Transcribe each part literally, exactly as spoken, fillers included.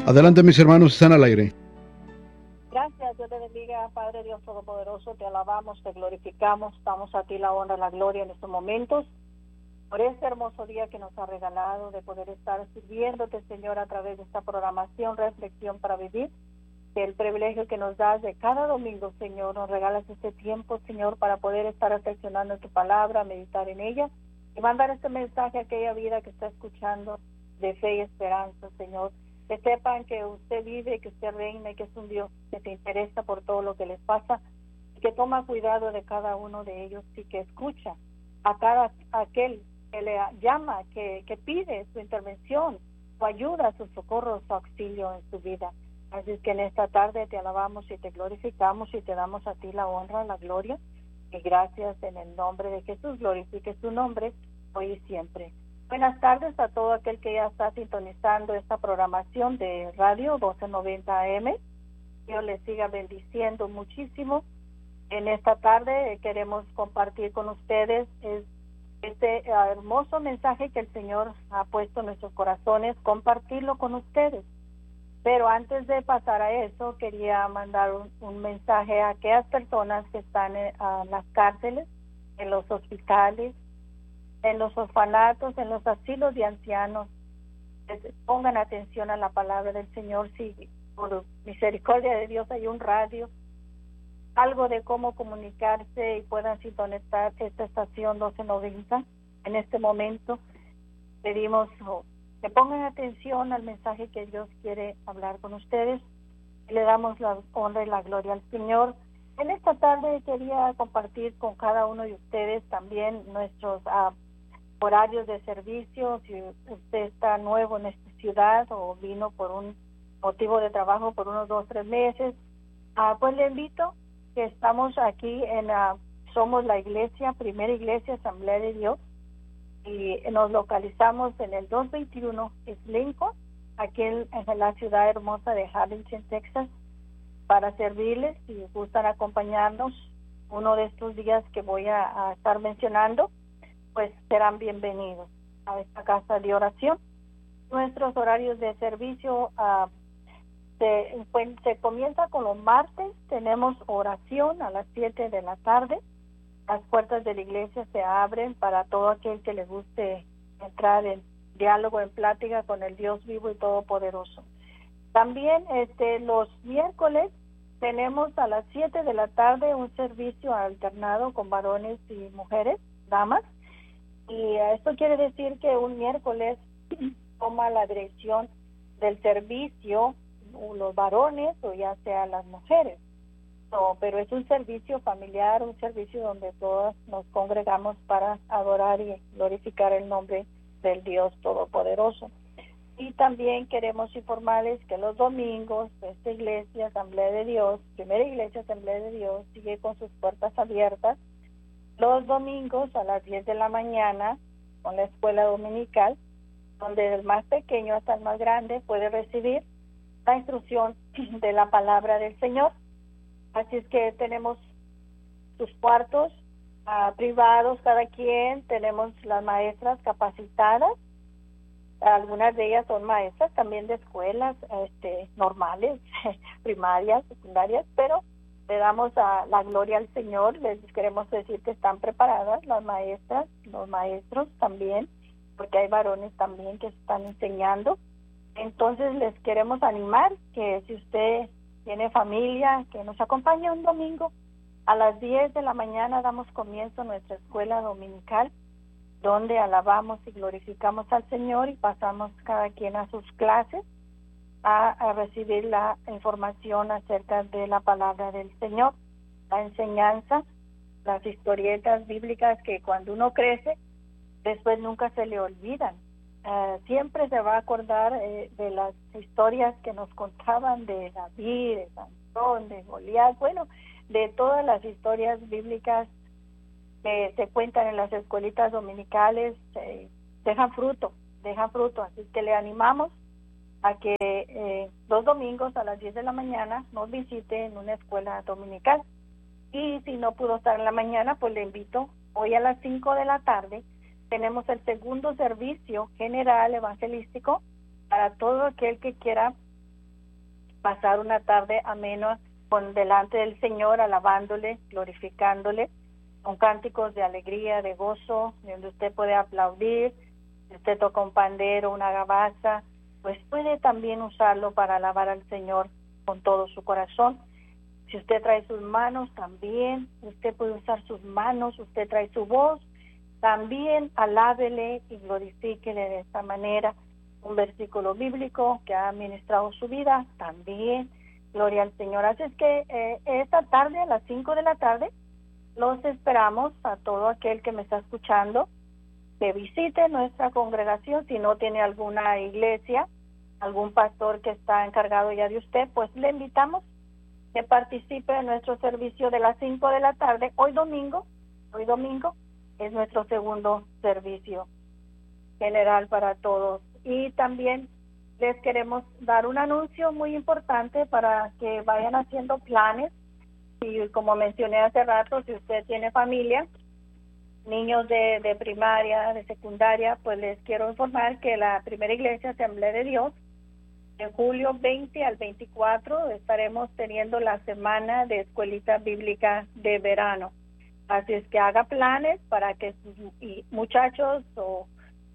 Adelante, mis hermanos, están al aire. Gracias, Dios te bendiga, Padre Dios Todopoderoso, te alabamos, te glorificamos, damos a ti la honra, la gloria en estos momentos, por este hermoso día que nos ha regalado, de poder estar sirviéndote, Señor, a través de esta programación, Reflexión para Vivir, que el privilegio que nos das de cada domingo, Señor, nos regalas este tiempo, Señor, para poder estar reflexionando en tu palabra, meditar en ella, y mandar este mensaje a aquella vida que está escuchando de fe y esperanza, Señor. Que sepan que usted vive, que usted reina y que es un Dios que te interesa por todo lo que les pasa, y que toma cuidado de cada uno de ellos y que escucha a cada a aquel que le llama, que, que pide su intervención, su ayuda, su socorro, su auxilio en su vida. Así es que en esta tarde te alabamos y te glorificamos y te damos a ti la honra, la gloria, y gracias en el nombre de Jesús. Glorifique su nombre hoy y siempre. Buenas tardes a todo aquel que ya está sintonizando esta programación de radio doce noventa A M. Dios les siga bendiciendo muchísimo. En esta tarde queremos compartir con ustedes este hermoso mensaje que el Señor ha puesto en nuestros corazones, compartirlo con ustedes. Pero antes de pasar a eso, quería mandar un, un mensaje a aquellas personas que están en, en las cárceles, en los hospitales, en los orfanatos, en los asilos de ancianos. Pongan atención a la palabra del Señor. Si por misericordia de Dios hay un radio, algo de cómo comunicarse y puedan sintonizar esta estación doce noventa en este momento, pedimos oh, que pongan atención al mensaje que Dios quiere hablar con ustedes, y le damos la honra y la gloria al Señor. En esta tarde quería compartir con cada uno de ustedes también nuestros uh, horarios de servicio. Si usted está nuevo en esta ciudad o vino por un motivo de trabajo por unos dos, tres meses, uh, pues le invito que estamos aquí en, uh, somos la iglesia, primera iglesia Asamblea de Dios, y nos localizamos en el doscientos veintiuno East Lincoln, aquí en, en la ciudad hermosa de Harlingen, Texas, para servirles. Si gustan acompañarnos uno de estos días que voy a, a estar mencionando, pues serán bienvenidos a esta casa de oración. Nuestros horarios de servicio uh, se, pues, se comienza con los martes. Tenemos oración a las siete de la tarde. Las puertas de la iglesia se abren para todo aquel que le guste entrar en diálogo, en plática con el Dios vivo y todopoderoso. También este, los miércoles tenemos a las siete de la tarde un servicio alternado con varones y mujeres, damas. Y esto quiere decir que un miércoles toma la dirección del servicio los varones o ya sea las mujeres. No, pero es un servicio familiar, un servicio donde todos nos congregamos para adorar y glorificar el nombre del Dios Todopoderoso. Y también queremos informarles que los domingos esta iglesia, Asamblea de Dios, primera iglesia Asamblea de Dios, sigue con sus puertas abiertas los domingos a las diez de la mañana con la escuela dominical, donde el más pequeño hasta el más grande puede recibir la instrucción de la palabra del Señor. Así es que tenemos sus cuartos uh, privados cada quien, tenemos las maestras capacitadas, algunas de ellas son maestras también de escuelas este, normales, primarias, secundarias, pero le damos a la gloria al Señor. Les queremos decir que están preparadas las maestras, los maestros también, porque hay varones también que están enseñando. Entonces les queremos animar que si usted tiene familia, que nos acompañe un domingo a las diez de la mañana. Damos comienzo a nuestra escuela dominical, donde alabamos y glorificamos al Señor y pasamos cada quien a sus clases a, a recibir la información acerca de la palabra del Señor, la enseñanza, las historietas bíblicas que cuando uno crece, después nunca se le olvidan. Uh, siempre se va a acordar eh, de las historias que nos contaban de David, de Sansón, de Goliat, bueno, de todas las historias bíblicas que se cuentan en las escuelitas dominicales, eh, dejan fruto, dejan fruto, así que le animamos a que eh, los domingos a las diez de la mañana nos visite en una escuela dominical. Y si no pudo estar en la mañana, pues le invito hoy a las cinco de la tarde. Tenemos el segundo servicio general evangelístico para todo aquel que quiera pasar una tarde amena con delante del Señor, alabándole, glorificándole, con cánticos de alegría, de gozo, donde usted puede aplaudir. Si usted toca un pandero, una gabaza, pues puede también usarlo para alabar al Señor con todo su corazón. Si usted trae sus manos, también usted puede usar sus manos. Usted trae su voz, también alábele y glorifíquele de esta manera. Un versículo bíblico que ha ministrado su vida, también, gloria al Señor. Así es que eh, esta tarde, a las cinco de la tarde, los esperamos a todo aquel que me está escuchando, que visite nuestra congregación. Si no tiene alguna iglesia, algún pastor que está encargado ya de usted, pues le invitamos que participe en nuestro servicio de las cinco de la tarde. Hoy domingo, hoy domingo es nuestro segundo servicio general para todos. Y también les queremos dar un anuncio muy importante para que vayan haciendo planes. Y como mencioné hace rato, si usted tiene familia, niños de, de primaria, de secundaria, pues les quiero informar que la primera iglesia Asamblea de Dios, en julio veinte al veinticuatro, estaremos teniendo la semana de escuelita bíblica de verano. Así es que haga planes para que sus y muchachos o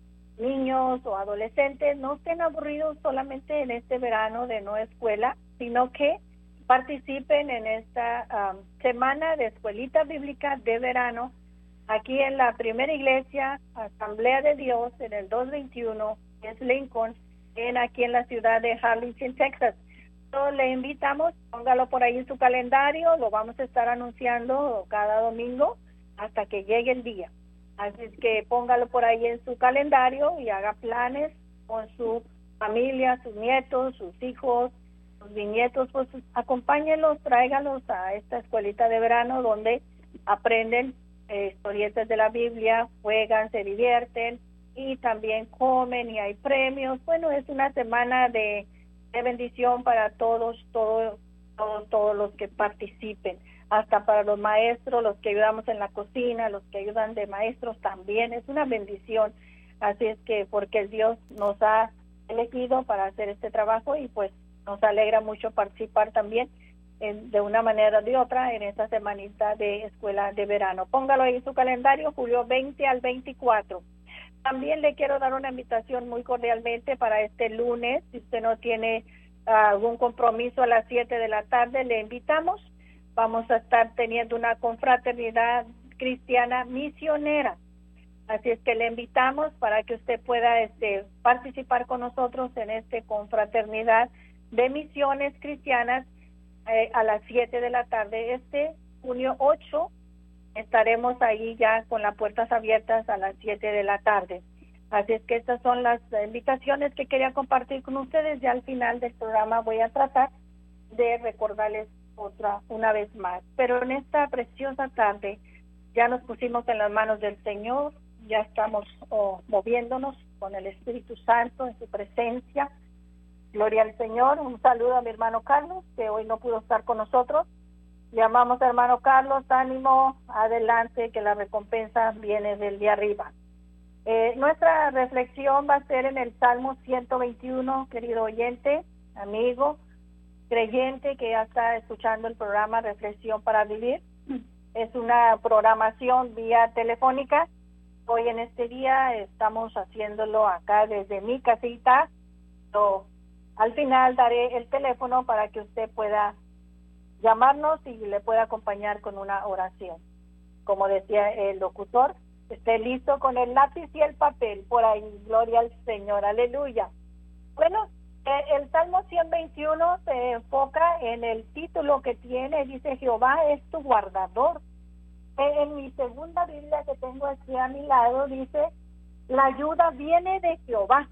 niños o adolescentes no estén aburridos solamente en este verano de no escuela, sino que participen en esta um, semana de escuelita bíblica de verano aquí en la primera iglesia Asamblea de Dios en el doscientos veintiuno, que es Lincoln, en aquí en la ciudad de Harlingen, Texas. Entonces, le invitamos, póngalo por ahí en su calendario, lo vamos a estar anunciando cada domingo hasta que llegue el día. Así es que póngalo por ahí en su calendario y haga planes con su familia, sus nietos, sus hijos, sus bisnietos, pues acompáñenlos, tráigalos a esta escuelita de verano donde aprenden eh, historietas de la Biblia, juegan, se divierten y también comen y hay premios. Bueno, es una semana de, de bendición para todos, todos, todos, todos los que participen. Hasta para los maestros, los que ayudamos en la cocina, los que ayudan de maestros también, es una bendición. Así es que porque el Dios nos ha elegido para hacer este trabajo y pues nos alegra mucho participar también en, de una manera o de otra en esta semanita de escuela de verano. Póngalo ahí en su calendario, julio veinte al veinticuatro. También le quiero dar una invitación muy cordialmente para este lunes. Si usted no tiene uh, algún compromiso a las siete de la tarde, le invitamos. Vamos a estar teniendo una confraternidad cristiana misionera. Así es que le invitamos para que usted pueda este, participar con nosotros en esta confraternidad de misiones cristianas eh, a las siete de la tarde. Este junio ocho estaremos ahí ya con las puertas abiertas a las siete de la tarde. Así es que estas son las invitaciones que quería compartir con ustedes. Ya al final del programa voy a tratar de recordarles otra una vez más. Pero en esta preciosa tarde ya nos pusimos en las manos del Señor, ya estamos oh, moviéndonos con el Espíritu Santo en su presencia. Gloria al Señor. Un saludo a mi hermano Carlos, que hoy no pudo estar con nosotros. Llamamos hermano Carlos, ánimo, adelante, que la recompensa viene del de arriba. Eh, nuestra reflexión va a ser en el Salmo ciento veintiuno, querido oyente, amigo, creyente que ya está escuchando el programa Reflexión para Vivir. Es una programación vía telefónica. Hoy en este día estamos haciéndolo acá desde mi casita. So, al final daré el teléfono para que usted pueda llamarnos y le pueda acompañar con una oración. Como decía el locutor, esté listo con el lápiz y el papel por ahí. Gloria al Señor, aleluya. Bueno, eh, el Salmo ciento veintiuno se enfoca en el título que tiene, dice Jehová es tu guardador. Eh, en mi segunda Biblia que tengo aquí a mi lado dice, la ayuda viene de Jehová.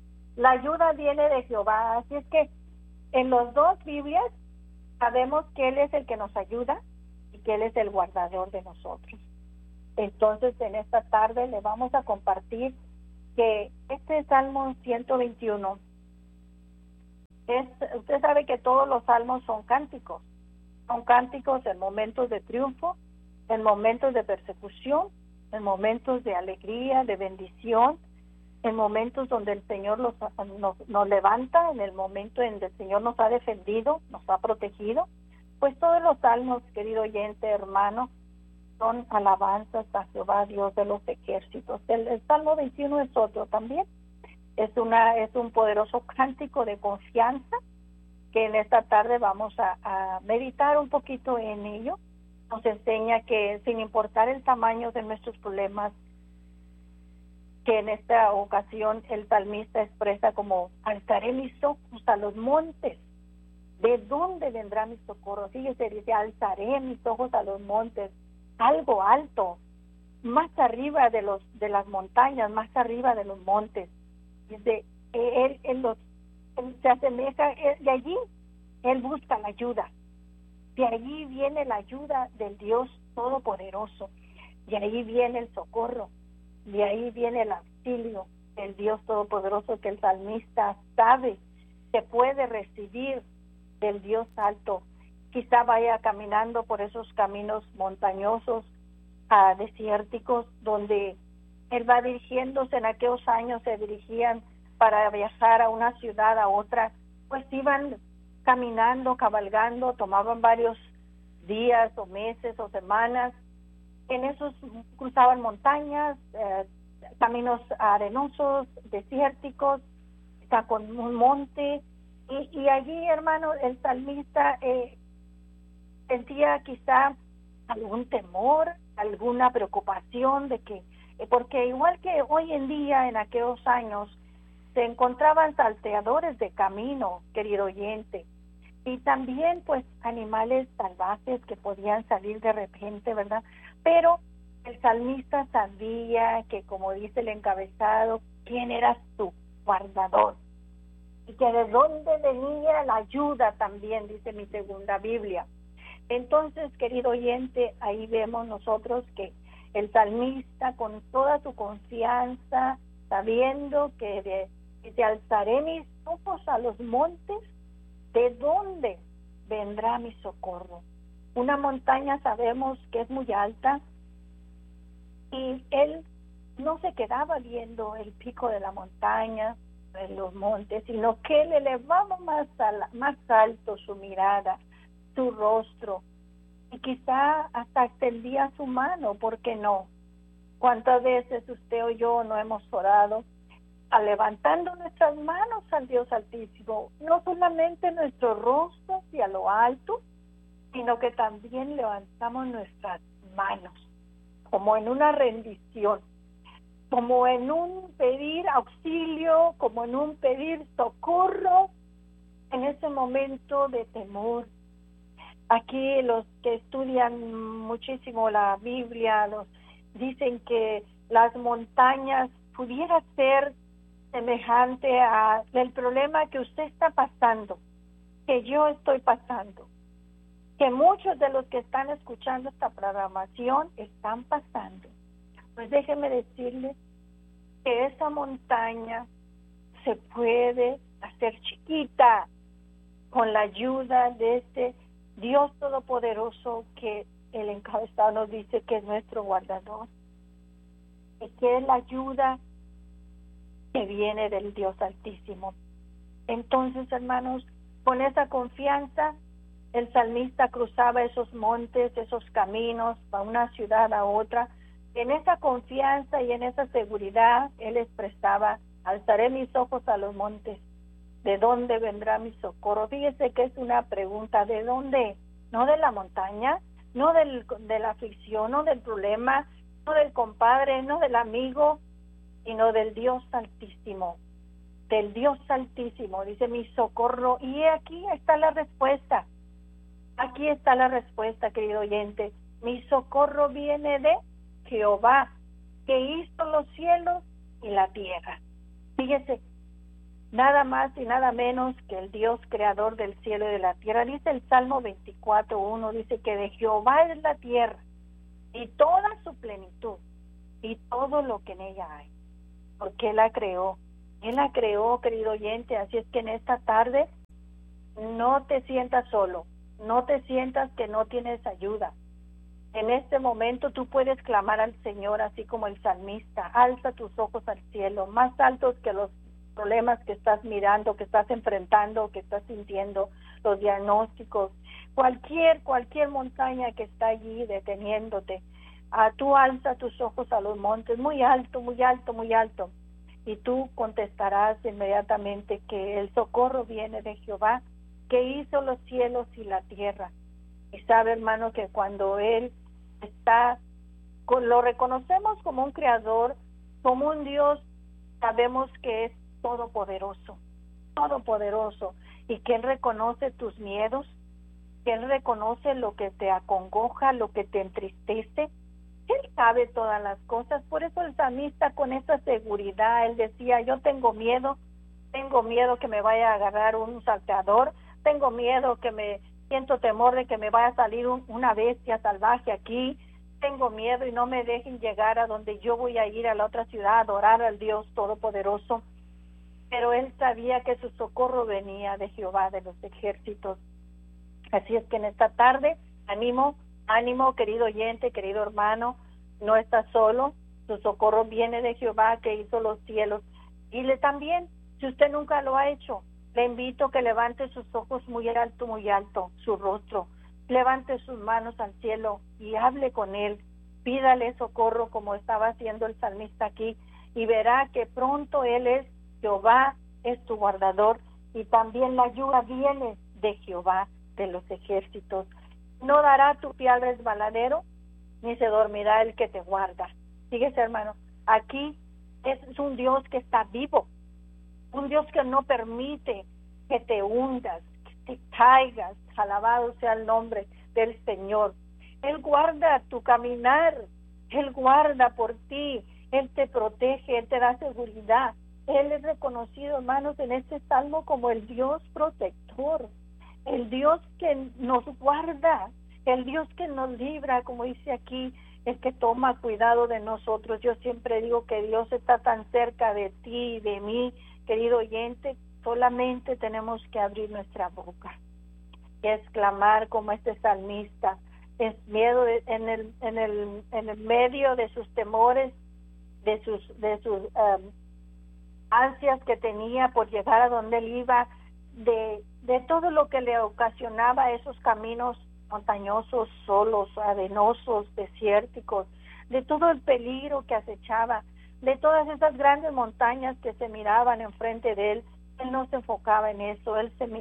La ayuda viene de Jehová. Así es que en las dos Biblias sabemos que Él es el que nos ayuda y que Él es el guardador de nosotros. Entonces, en esta tarde le vamos a compartir que este Salmo ciento veintiuno, es, usted sabe que todos los salmos son cánticos. Son cánticos en momentos de triunfo, en momentos de persecución, en momentos de alegría, de bendición. en momentos donde el Señor los, nos, nos levanta, en el momento en que el Señor nos ha defendido, nos ha protegido. Pues todos los salmos, querido oyente, hermano, son alabanzas a Jehová, Dios de los ejércitos. El, el Salmo veintiuno es otro también. Es una es un poderoso cántico de confianza que en esta tarde vamos a, a meditar un poquito en ello. Nos enseña que sin importar el tamaño de nuestros problemas, que en esta ocasión el salmista expresa como: alzaré mis ojos a los montes, ¿de dónde vendrá mi socorro? Fíjese, dice: alzaré mis ojos a los montes, algo alto, más arriba de los de las montañas, más arriba de los montes. Dice, él, él, los, él se asemeja, él, de allí él busca la ayuda, de allí viene la ayuda del Dios Todopoderoso, de ahí viene el socorro, de ahí viene el auxilio del Dios Todopoderoso, que el salmista sabe que puede recibir del Dios Alto. Quizá vaya caminando por esos caminos montañosos, uh, desérticos, donde él va dirigiéndose. En aquellos años se dirigían para viajar a una ciudad, a otra, pues iban caminando, cabalgando, tomaban varios días o meses o semanas. En esos cruzaban montañas, eh, caminos arenosos, desérticos, está con un monte, y, y allí, hermano, el salmista eh, sentía quizá algún temor, alguna preocupación de que, eh, porque igual que hoy en día, en aquellos años, se encontraban salteadores de camino, querido oyente, y también pues animales salvajes que podían salir de repente, ¿verdad? Pero el salmista sabía que, como dice el encabezado, quién era su guardador, y que de dónde venía la ayuda también, dice mi segunda Biblia. Entonces, querido oyente, ahí vemos nosotros que el salmista, con toda su confianza, sabiendo que de, de alzaré mis ojos a los montes, ¿de dónde vendrá mi socorro? Una montaña sabemos que es muy alta, y él no se quedaba viendo el pico de la montaña, en los montes, sino que él elevaba más, al, más alto su mirada, su rostro, y quizá hasta extendía su mano. ¿Por qué no? ¿Cuántas veces usted o yo no hemos orado a levantando nuestras manos al Dios Altísimo? No solamente nuestro rostro hacia lo alto, sino que también levantamos nuestras manos como en una rendición, como en un pedir auxilio, como en un pedir socorro en ese momento de temor. Aquí los que estudian muchísimo la Biblia los dicen que las montañas pudiera ser semejante a el problema que usted está pasando, que yo estoy pasando, que muchos de los que están escuchando esta programación están pasando. Pues déjeme decirle que esa montaña se puede hacer chiquita con la ayuda de este Dios Todopoderoso, que el encabezado nos dice que es nuestro guardador, y que es la ayuda que viene del Dios Altísimo. Entonces, hermanos, con esa confianza, el salmista cruzaba esos montes, esos caminos, a una ciudad a otra. En esa confianza y en esa seguridad, él expresaba: alzaré mis ojos a los montes, ¿de dónde vendrá mi socorro? Fíjese que es una pregunta: ¿de dónde? No de la montaña, no del, de la aflicción, no del problema, no del compadre, no del amigo, sino del Dios Altísimo, del Dios Altísimo. Dice: mi socorro. Y aquí está la respuesta. Aquí está la respuesta, querido oyente. Mi socorro viene de Jehová, que hizo los cielos y la tierra. Fíjese, nada más y nada menos que el Dios creador del cielo y de la tierra. Dice el Salmo veinticuatro uno, dice que de Jehová es la tierra y toda su plenitud y todo lo que en ella hay, porque Él la creó. Él la creó, querido oyente. Así es que en esta tarde no te sientas solo, no te sientas que no tienes ayuda. En este momento tú puedes clamar al Señor así como el salmista. Alza tus ojos al cielo, más altos que los problemas que estás mirando, que estás enfrentando, que estás sintiendo, los diagnósticos, cualquier, cualquier montaña que está allí deteniéndote. Ah, tú alza tus ojos a los montes, muy alto, muy alto, muy alto. Y tú contestarás inmediatamente que el socorro viene de Jehová, que hizo los cielos y la tierra. Y sabe, hermano, que cuando Él está, lo reconocemos como un creador, como un Dios, sabemos que es todopoderoso, todopoderoso, y que Él reconoce tus miedos, que Él reconoce lo que te acongoja, lo que te entristece. Él sabe todas las cosas. Por eso el salmista, con esa seguridad, él decía: yo tengo miedo, tengo miedo que me vaya a agarrar un salteador, tengo miedo que me, siento temor de que me vaya a salir un, una bestia salvaje aquí, tengo miedo y no me dejen llegar a donde yo voy a ir, a la otra ciudad, a adorar al Dios Todopoderoso. Pero él sabía que su socorro venía de Jehová de los ejércitos. Así es que en esta tarde, ánimo, ánimo, querido oyente, querido hermano, no estás solo, su socorro viene de Jehová que hizo los cielos. Y le también, si usted nunca lo ha hecho, le invito a que levante sus ojos muy alto, muy alto, su rostro, levante sus manos al cielo y hable con Él, pídale socorro como estaba haciendo el salmista aquí, y verá que pronto Él es Jehová, es tu guardador, y también la ayuda viene de Jehová de los ejércitos. No dará tu pie al resbaladero, ni se dormirá el que te guarda. Fíjese, hermano, aquí es un Dios que está vivo, un Dios que no permite que te hundas, que te caigas. Alabado sea el nombre del Señor. Él guarda tu caminar, Él guarda por ti, Él te protege, Él te da seguridad. Él es reconocido, hermanos, en este salmo como el Dios protector, el Dios que nos guarda, el Dios que nos libra, como dice aquí, el que toma cuidado de nosotros. Yo siempre digo que Dios está tan cerca de ti y de mí, querido oyente, solamente tenemos que abrir nuestra boca, que es clamar como este salmista, es miedo de, en el en el en el medio de sus temores, de sus de sus um, ansias que tenía por llegar a donde él iba, de de todo lo que le ocasionaba esos caminos montañosos, solos, arenosos, desérticos, de todo el peligro que acechaba, de todas esas grandes montañas que se miraban enfrente de él. Él no se enfocaba en eso, él se,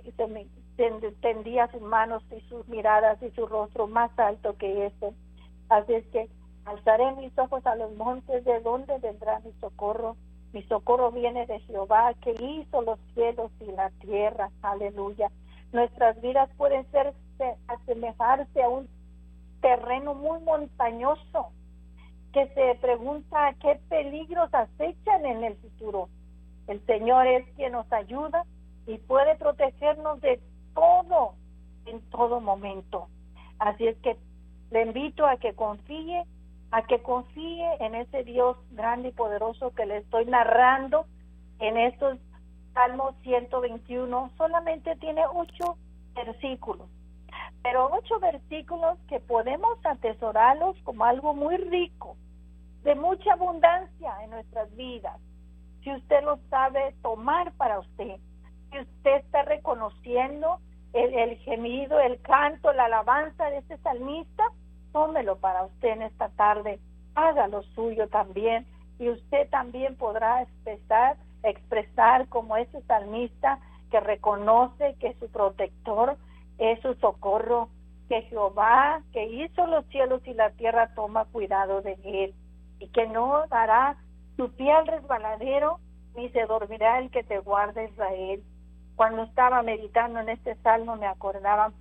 se tendía sus manos y sus miradas y su rostro más alto que eso. Así es que alzaré mis ojos a los montes, ¿de dónde vendrá mi socorro? Mi socorro viene de Jehová, que hizo los cielos y la tierra. Aleluya. Nuestras vidas pueden ser asemejarse a un terreno muy montañoso, que se pregunta qué peligros acechan en el futuro. El Señor es quien nos ayuda y puede protegernos de todo, en todo momento. Así es que le invito a que confíe, a que confíe en ese Dios grande y poderoso que le estoy narrando en estos Salmos ciento veintiuno. Solamente tiene ocho versículos, pero ocho versículos que podemos atesorarlos como algo muy rico, de mucha abundancia en nuestras vidas, si usted lo sabe tomar para usted, si usted está reconociendo el, el gemido, el canto, la alabanza de este salmista, tómelo para usted en esta tarde, haga lo suyo también, y usted también podrá expresar, expresar como ese salmista que reconoce que su protector es su socorro, que Jehová, que hizo los cielos y la tierra, toma cuidado de él, y que no dará tu pie al resbaladero, ni se dormirá el que te guarda, Israel. Cuando estaba meditando en este salmo me acordaba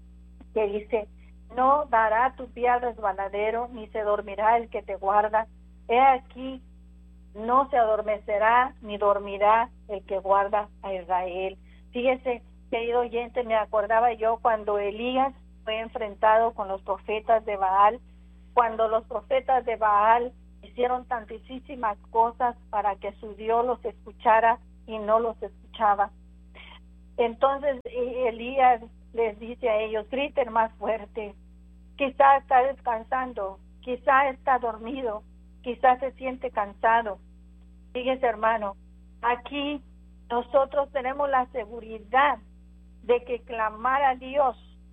que dice: no dará tu pie al resbaladero, ni se dormirá el que te guarda. He aquí, no se adormecerá ni dormirá el que guarda a Israel. Fíjese, querido oyente, me acordaba yo cuando Elías fue enfrentado con los profetas de Baal, cuando los profetas de Baal hicieron tantísimas cosas para que su Dios los escuchara y no los escuchaba. Entonces Elías les dice a ellos: griten más fuerte, quizá está descansando, quizá está dormido, quizá se siente cansado. Fíjese, hermano, aquí nosotros tenemos la seguridad de que clamar a Dios,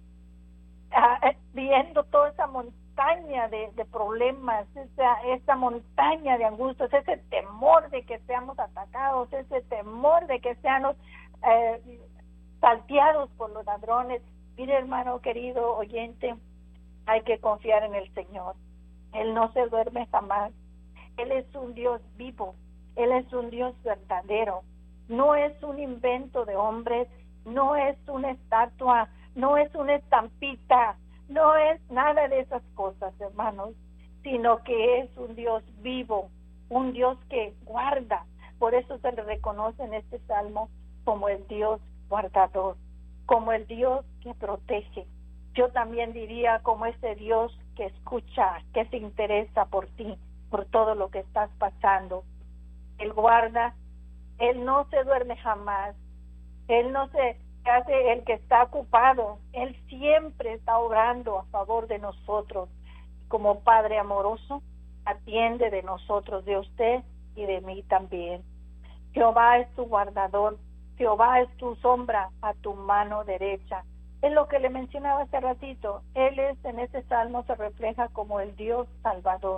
uh, viendo toda esa montaña de, de problemas, esa, esa montaña de angustias, ese temor de que seamos atacados, ese temor de que seamos eh, salteados por los ladrones. Mire, hermano querido oyente, hay que confiar en el Señor. Él no se duerme jamás. Él es un Dios vivo. Él es un Dios verdadero. No es un invento de hombres, no es una estatua, no es una estampita, no es nada de esas cosas, hermanos, sino que es un Dios vivo, un Dios que guarda. Por eso se le reconoce en este salmo como el Dios guardador, como el Dios que protege. Yo también diría como ese Dios que escucha, que se interesa por ti, por todo lo que estás pasando. Él guarda, Él no se duerme jamás, Él no se hace el que está ocupado, Él siempre está obrando a favor de nosotros. Como Padre amoroso, atiende de nosotros, de usted y de mí también. Jehová es tu guardador, Jehová es tu sombra a tu mano derecha. Es lo que le mencionaba hace ratito. Él es, en ese salmo se refleja como el Dios salvador,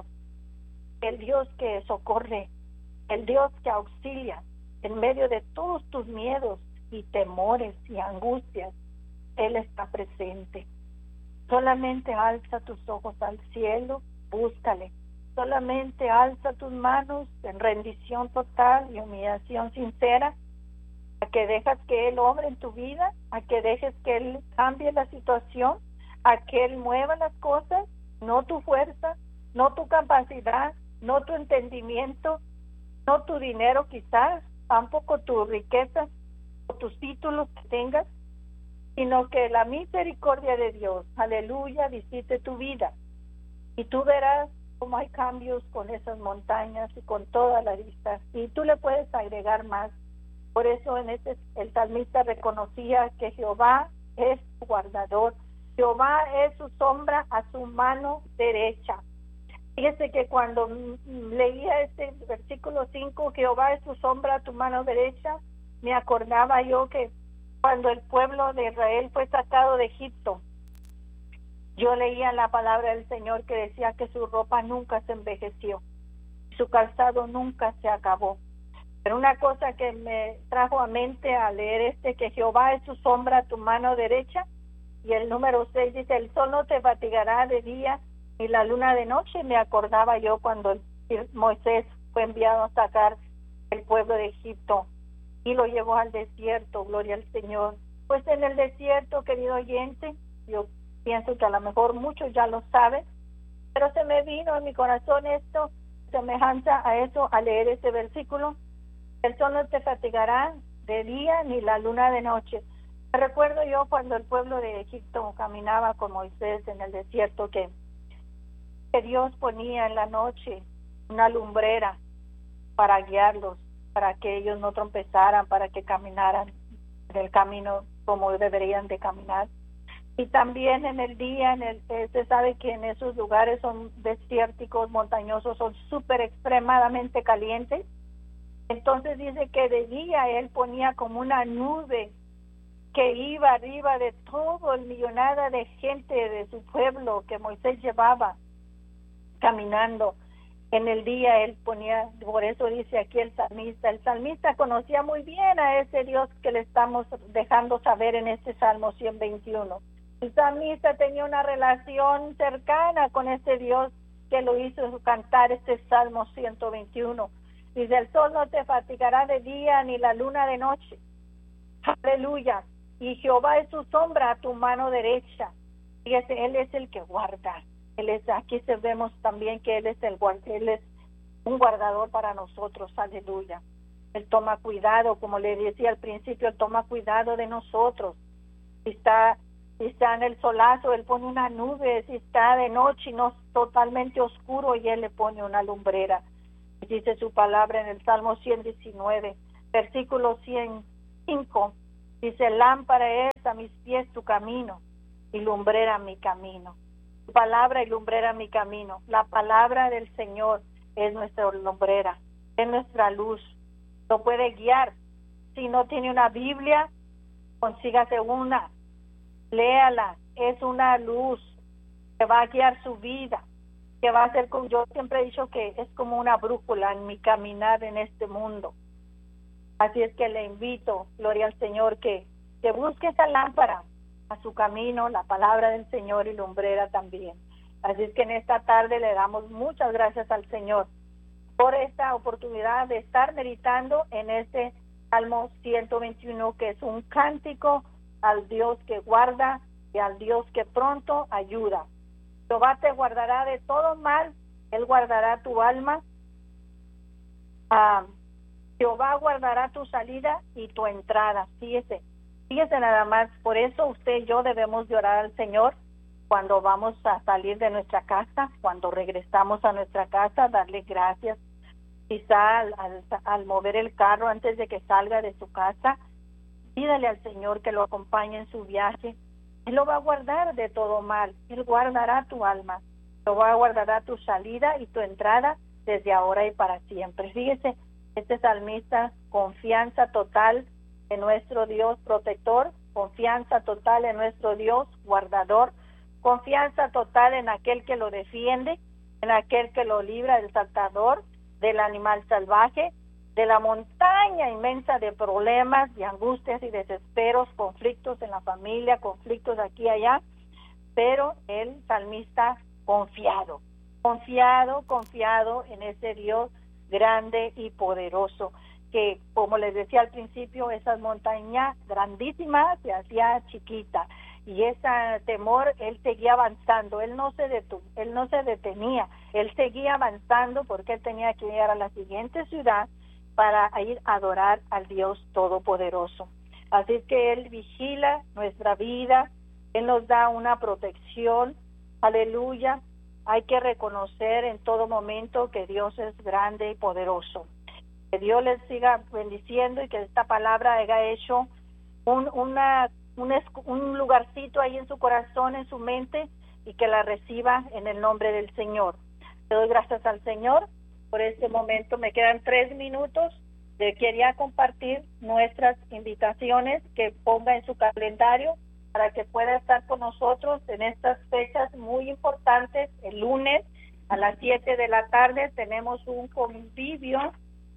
el Dios que socorre, el Dios que auxilia en medio de todos tus miedos y temores y angustias. Él está presente. Solamente alza tus ojos al cielo, búscale. Solamente alza tus manos en rendición total y humillación sincera, a que dejas que Él obre en tu vida, a que dejes que Él cambie la situación, a que Él mueva las cosas, no tu fuerza, no tu capacidad, no tu entendimiento, no tu dinero quizás, tampoco tu riqueza o tus títulos que tengas, sino que la misericordia de Dios, aleluya, visite tu vida y tú verás cómo hay cambios con esas montañas y con toda la vista, y tú le puedes agregar más. Por eso en ese el salmista reconocía que Jehová es su guardador, Jehová es su sombra a su mano derecha. Fíjese que cuando leía este versículo cinco, Jehová es tu sombra a tu mano derecha, me acordaba yo que cuando el pueblo de Israel fue sacado de Egipto, yo leía la palabra del Señor que decía que su ropa nunca se envejeció, su calzado nunca se acabó. Pero una cosa que me trajo a mente al leer este, que Jehová es tu sombra a tu mano derecha, y el número seis dice, el sol no te fatigará de día y la luna de noche. Me acordaba yo cuando Moisés fue enviado a sacar el pueblo de Egipto y lo llevó al desierto, gloria al Señor. Pues en el desierto, querido oyente, yo pienso que a lo mejor muchos ya lo saben, pero se me vino en mi corazón esto, semejanza a eso, al leer ese versículo. El sol no te fatigará de día ni la luna de noche. Recuerdo yo cuando el pueblo de Egipto caminaba con Moisés en el desierto, que, que Dios ponía en la noche una lumbrera para guiarlos, para que ellos no tropezaran, para que caminaran en el camino como deberían de caminar. Y también en el día, en el, eh, se sabe que en esos lugares son desérticos, montañosos, son súper extremadamente calientes. Entonces dice que de día Él ponía como una nube que iba arriba de todo el millonada de gente de su pueblo que Moisés llevaba caminando. En el día Él ponía, por eso dice aquí el salmista, el salmista conocía muy bien a ese Dios que le estamos dejando saber en este Salmo ciento veintiuno. El salmista tenía una relación cercana con ese Dios que lo hizo cantar este Salmo ciento veintiuno. Dice, el sol no te fatigará de día ni la luna de noche. Aleluya. Y Jehová es su sombra a tu mano derecha. Fíjese, Él es el que guarda. Él es, aquí vemos también que Él es el Él es un guardador para nosotros. Aleluya. Él toma cuidado, como le decía al principio, Él toma cuidado de nosotros. Si está, si está en el solazo, Él pone una nube. Si está de noche y no totalmente oscuro, y Él le pone una lumbrera. Dice su palabra en el Salmo ciento diecinueve, versículo ciento cinco, dice, lámpara es a mis pies tu camino y lumbrera mi camino. Tu palabra y lumbrera mi camino. La palabra del Señor es nuestra lumbrera, es nuestra luz. Lo puede guiar. Si no tiene una Biblia, consígase una. Léala. Es una luz que va a guiar su vida, que va a ser como, yo siempre he dicho que es como una brújula en mi caminar en este mundo. Así es que le invito, gloria al Señor, que, que busque esa lámpara a su camino, la palabra del Señor y lumbrera también. Así es que en esta tarde le damos muchas gracias al Señor por esta oportunidad de estar meditando en este Salmo ciento veintiuno, que es un cántico al Dios que guarda y al Dios que pronto ayuda. Jehová te guardará de todo mal, Él guardará tu alma. Ah, Jehová guardará tu salida y tu entrada. Fíjese, fíjese nada más. Por eso usted y yo debemos de orar al Señor cuando vamos a salir de nuestra casa, cuando regresamos a nuestra casa, darle gracias. Quizá al, al, al mover el carro antes de que salga de su casa, pídale al Señor que lo acompañe en su viaje. Él lo va a guardar de todo mal. Él guardará tu alma. Lo va a guardar tu salida y tu entrada desde ahora y para siempre. Fíjese, este salmista, confianza total en nuestro Dios protector, confianza total en nuestro Dios guardador, confianza total en aquel que lo defiende, en aquel que lo libra del saltador, del animal salvaje, de la montaña inmensa de problemas, de angustias y desesperos, conflictos en la familia, conflictos aquí y allá, pero el salmista confiado, confiado, confiado en ese Dios grande y poderoso, que como les decía al principio, esas montañas grandísimas se hacía chiquita, y ese temor, él seguía avanzando, él no se detuvo, él no se detenía, él seguía avanzando porque él tenía que llegar a la siguiente ciudad para ir a adorar al Dios Todopoderoso. Así es que Él vigila nuestra vida, Él nos da una protección, aleluya. Hay que reconocer en todo momento que Dios es grande y poderoso. Que Dios les siga bendiciendo y que esta palabra haya hecho un, una, un, un lugarcito ahí en su corazón, en su mente, y que la reciba en el nombre del Señor. Le doy gracias al Señor por este momento. Me quedan tres minutos. Le quería compartir nuestras invitaciones que ponga en su calendario para que pueda estar con nosotros en estas fechas muy importantes. El lunes a las siete de la tarde tenemos un convivio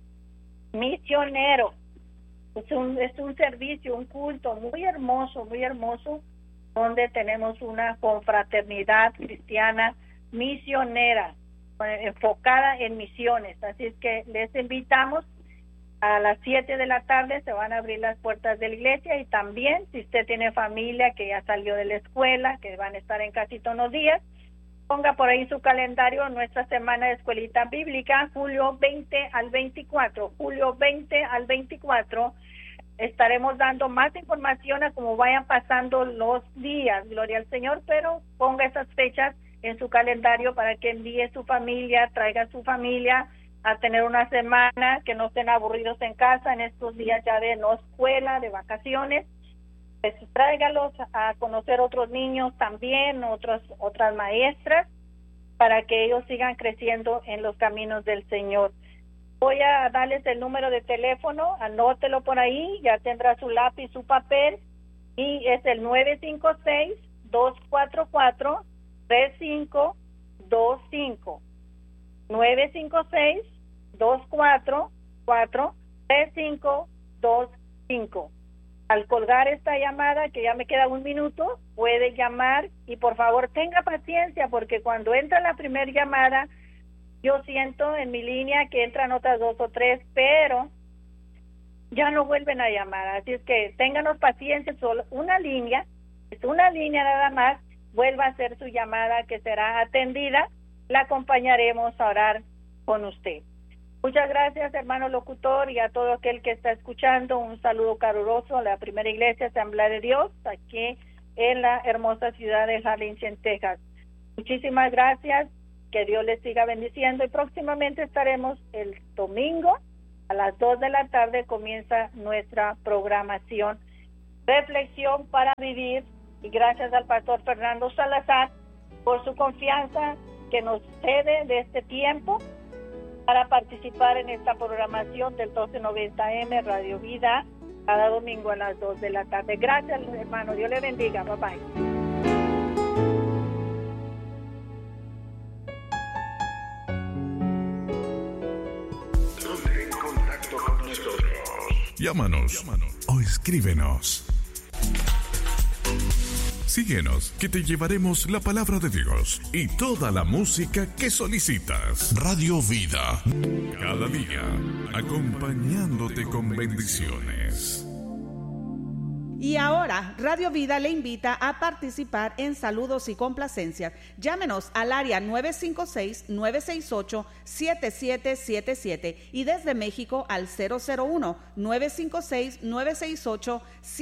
misionero. Es un, es un servicio, un culto muy hermoso, muy hermoso, donde tenemos una confraternidad cristiana misionera, enfocada en misiones. Así es que les invitamos a las siete de la tarde, se van a abrir las puertas de la iglesia, y también si usted tiene familia que ya salió de la escuela, que van a estar en casita unos días, ponga por ahí su calendario nuestra semana de escuelita bíblica, julio veinte al veinticuatro, julio veinte al veinticuatro. Estaremos dando más información a cómo vayan pasando los días, gloria al Señor, pero ponga esas fechas en su calendario para que envíe su familia, traiga su familia a tener una semana, que no estén aburridos en casa en estos días ya de no escuela, de vacaciones. Pues tráigalos a conocer otros niños también, otros, otras maestras, para que ellos sigan creciendo en los caminos del Señor. Voy a darles el número de teléfono, anótelo por ahí, ya tendrá su lápiz, su papel, y es el nueve cinco seis, dos cuatro cuatro, tres cinco dos cinco, nueve cinco seis, dos cuatro cuatro, tres cinco dos cinco. Al colgar esta llamada, que ya me queda un minuto, puede llamar, y por favor tenga paciencia, porque cuando entra la primera llamada, yo siento en mi línea que entran otras dos o tres, pero ya no vuelven a llamar. Así es que ténganos paciencia, solo una línea, es una línea nada más, vuelva a hacer su llamada que será atendida, la acompañaremos a orar con usted. Muchas gracias, hermano locutor, y a todo aquel que está escuchando, un saludo caluroso a la Primera Iglesia Asamblea de Dios, aquí en la hermosa ciudad de Harlingen, Texas. Muchísimas gracias, que Dios les siga bendiciendo, y próximamente estaremos el domingo a las dos de la tarde, comienza nuestra programación Reflexión para Vivir, y gracias al pastor Fernando Salazar por su confianza que nos cede de este tiempo para participar en esta programación del doce noventa eme Radio Vida cada domingo a las dos de la tarde. Gracias, hermano. Dios le bendiga. Bye bye. Ponte en contacto con nosotros. Llámanos, Llámanos o escríbenos. Síguenos, que te llevaremos la palabra de Dios y toda la música que solicitas. Radio Vida. Cada día, acompañándote con bendiciones. Y ahora, Radio Vida le invita a participar en saludos y complacencias. Llámenos al área nueve cinco seis, nueve seis ocho, siete siete siete siete y desde México al cero cero uno, nueve cinco seis, nueve seis ocho, siete siete siete siete.